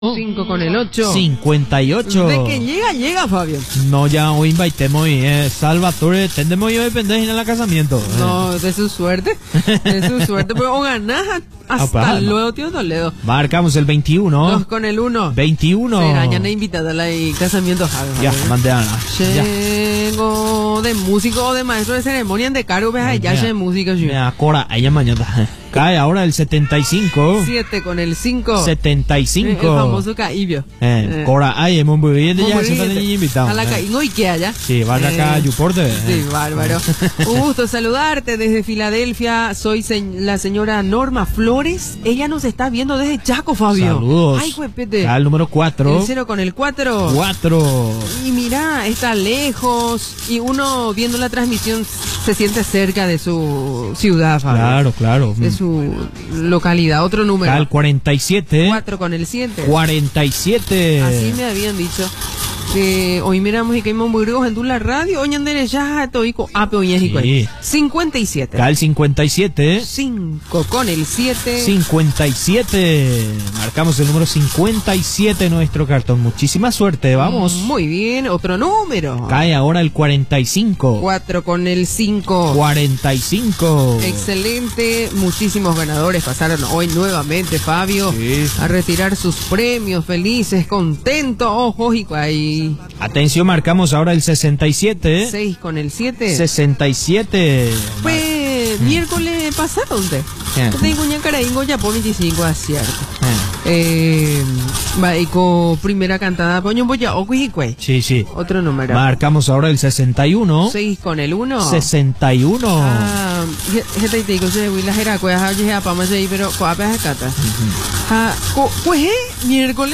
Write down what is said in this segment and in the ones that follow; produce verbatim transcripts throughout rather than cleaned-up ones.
cinco con el ocho. cincuenta y ocho. De que llega, llega, Fabio. No, ya hoy invitemos eh, Salvatore, tendemos yo depender en el casamiento. No, de su suerte. De su suerte. Pero o ganás hasta Ah, pues, luego, tío Toledo. Marcamos el veintiuno. Dos con el uno. veintiuno. Será ya invitada a la casamiento, Javi. Ya, mandeana. Llego de músico o de maestro de ceremonia de cargo, ves allá de música. Me acora, ella mañana. Cae ahora el setenta y cinco. siete con el cinco. setenta y cinco. El famoso Caibio. Eh, Cora, ay, hemos muy bien, ya se están invitados. A la Caingo y que allá. Sí, vaya acá a Yuporte. Sí, bárbaro. Un gusto saludarte desde Filadelfia. Soy se la señora Norma Flores. Ella nos está viendo desde Chaco, Fabio. Saludos. Ay, juepete. Al número cuatro. El cero con el cuatro. cuatro. Y mira, está lejos. Y uno viendo la transmisión se siente cerca de su ciudad, Fabio. Claro, claro. De su localidad. Otro número. Al cuarenta y siete. cuatro con el siete. cuarenta y siete. Así me habían dicho. Que hoy miramos y que hemos burgos en la radio. Hoy en derecha toico ape hoy Sí. cincuenta y siete. Cal cincuenta y siete. cinco con el siete. cincuenta y siete. Marcamos el número cincuenta y siete en nuestro cartón. Muchísima suerte, vamos. Muy bien, otro número. Cae ahora el cuarenta y cinco. cuatro con el cinco. cuarenta y cinco. Excelente, muchísimos ganadores pasaron hoy nuevamente, Fabio, Sí. a retirar sus premios, felices, contentos, ojos y ahí. Atención, marcamos ahora el sesenta y siete. seis con el siete. sesenta y siete. Pues miércoles pasado, ¿dónde? Eh. Tengo un caraingo ya por veinticinco, acierto. Eh. Eh, va y con primera cantada, poño boya o cuijicue. Sí, sí. Otro número. Marcamos ahora el sesenta y uno. seis con el uno. sesenta y uno. Ah, gente te digo, se huila jera cueja, je a pama se pero coape a cata. Ah, cueje miércoles.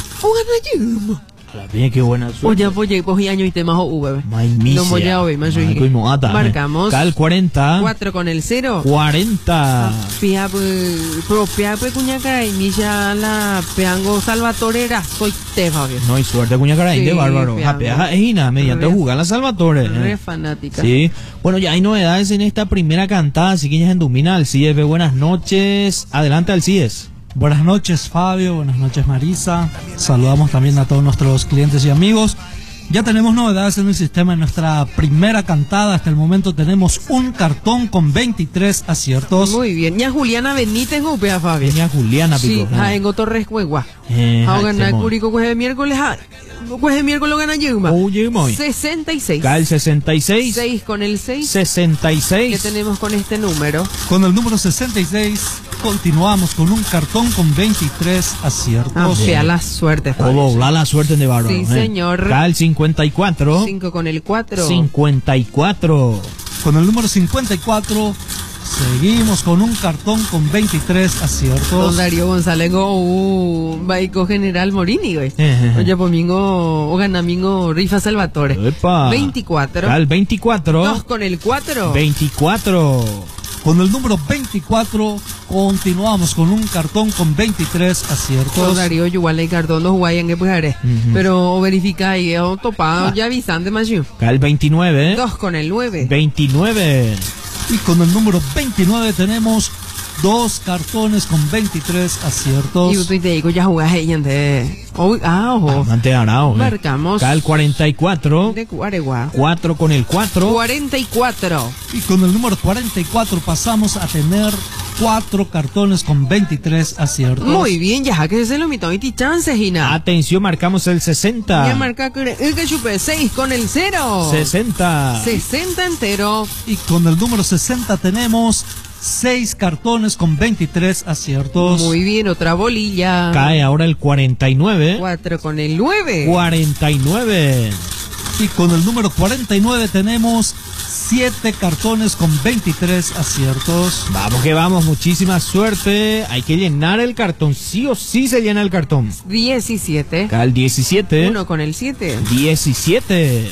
Un gana Bien, qué buena suerte. Oye, oye, pues año y temas o V. May misia. No voy a oír, más May coi moata, marcamos. Cal cuarenta. cuatro con el cero. cuarenta. Pia, pues, propia, pues, cuñaca, y milla la peango Salvatore, soy te, Fabio. No hay suerte, cuña caray, Sí, de bárbaro. piano. Japea, Ejina, mediante Re- jugar la Salvatore. Re eh. fanática. Sí. Bueno, ya hay novedades en esta primera cantada, así que ya en Dumina, Alcides, buenas noches. Adelante, Alcides. Buenas noches, Fabio. Buenas noches, Marisa. Saludamos también a todos nuestros clientes y amigos. Ya tenemos novedades en el sistema. En nuestra primera cantada hasta el momento tenemos un cartón con veintitrés aciertos. Muy bien. Ya Juliana Benítez, upea, Fabio. Venía Juliana, Sí, pico. ja, en Torres, Cuegua. Eh, A ay, ganar temo. Curico, jueves miércoles, ja. Jueves miércoles lo gana Yuma. Oye, muy. sesenta y seis. Cal sesenta y seis. seis con el seis. sesenta y ¿Qué seis. tenemos con este número? Con el número sesenta y seis continuamos con un cartón con veintitrés aciertos. Ah, fea la suerte, O Fabio. doblar la suerte de bárbaro. Sí, eh. señor. Cal cincuenta y cuatro. cinco con el cuatro. cincuenta y cuatro. Con el número cincuenta y cuatro seguimos con un cartón con veintitrés Don aciertos. Darío González, go, uh, Baico General Morini, güey. Oye, pomingo, o ganamingo, Rifa Salvatore. Epa. veinticuatro. Cal veinticuatro. dos con el cuatro. veinticuatro. Con el número veinticuatro continuamos con un cartón con veintitrés Don aciertos. Darío, igual hay cartón, no guayan que pues haré. Ujú. Pero verifica ahí, o topado, ya avisante, más yo. Cal veintinueve. dos con el nueve. veintinueve. Y con el número veintinueve tenemos dos cartones con veintitrés aciertos. Y usted te digo, ya jugás ahí, gente. Oh, ah, ojo. Mante Arao. eh. Marcamos. Cal cuarenta y cuatro. De Cuaregua. cuatro con el cuatro. cuarenta y cuatro. Y con el número cuarenta y cuatro pasamos a tener cuatro cartones con veintitrés aciertos. Muy bien, ya que se lo mitad y chances, Gina. Atención, marcamos el sesenta. Ya marca que el que chupe seis con el cero. sesenta. sesenta entero. Y con el número sesenta tenemos seis cartones con veintitrés aciertos. Muy bien, otra bolilla. Cae ahora el cuarenta y nueve. cuatro con el nueve. cuarenta y nueve. Y con el número cuarenta y nueve tenemos siete cartones con veintitrés aciertos. Vamos que vamos, muchísima suerte. Hay que llenar el cartón. Sí o sí se llena el cartón. diecisiete. Cal diecisiete. uno con el siete. diecisiete.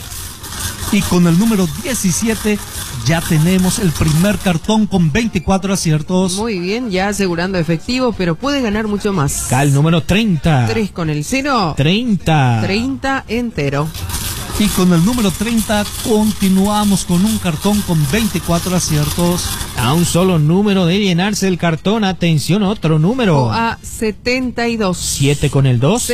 Y con el número diecisiete ya tenemos el primer cartón con veinticuatro aciertos. Muy bien, ya asegurando efectivo, pero puede ganar mucho más. Cal número treinta. tres con el cero. treinta. treinta entero. Y con el número treinta continuamos con un cartón con veinticuatro aciertos. A un solo número de llenarse el cartón. Atención, otro número. O a setenta y dos. siete con el dos.